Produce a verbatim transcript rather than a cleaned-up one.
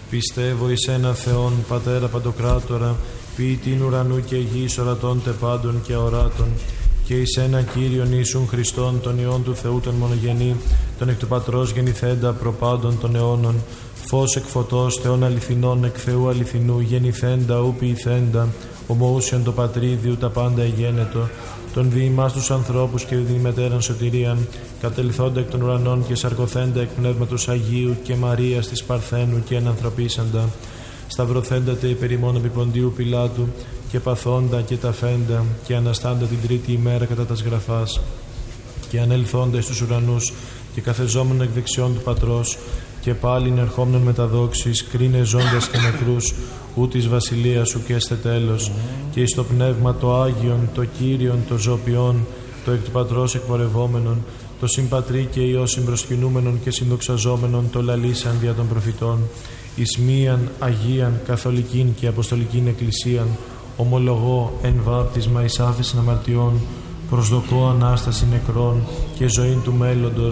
Πιστεύω εις ένα Θεόν, Πατέρα Παντοκράτορα, ποιητήν ουρανού και γης, ορατών τε πάντων και αοράτων, και εις ένα Κύριον Ιησούν Χριστόν, τον Υιόν του Θεού τον μονογενή, τον εκ του Πατρός γεννηθέντα προπάντων των αιώνων, φως εκ φωτός, Θεών αληθινών, εκ Θεού αληθινού, γεννηθέντα ου ποιηθέντα, ομοούσιον το πατρίδιου τα πάντα εγένετο, τον δι' ημάς τους ανθρώπους και δι' μετέραν σωτηρίαν, κατελθόντα εκ των ουρανών και σαρκωθέντα εκ πνεύματος Αγίου και Μαρίας της Παρθένου και ενανθρωπίσαντα, σταυρωθέντα τε υπερ ημών επί Ποντίου Πιλάτου και παθόντα και ταφέντα και αναστάντα την τρίτη ημέρα κατά τας γραφάς, και ανελθόντα εις τους ουρανούς και καθεζόμενο εκ δεξιών του Πατρός, και πάλιν ερχόμενον με τα δόξης, κρίνε ζώντας και νεκρούς, ού της βασιλείας σου και έστε τέλος, και εις το πνεύμα το Άγιον, το Κύριον, το ζωοποιόν, το εκ του Πατρός εκπορευόμενον, το συμπατρί και Υιό συμπροσκυνούμενον και συνδοξαζόμενον, το λαλήσαν δια των προφητών, εις μίαν Αγίαν, καθολικήν και αποστολικήν εκκλησίαν, ομολογώ εν βάπτισμα εις άφεσιν αμαρτιών, προσδοκώ Ανάσταση νεκρών και ζωήν του μέλλοντος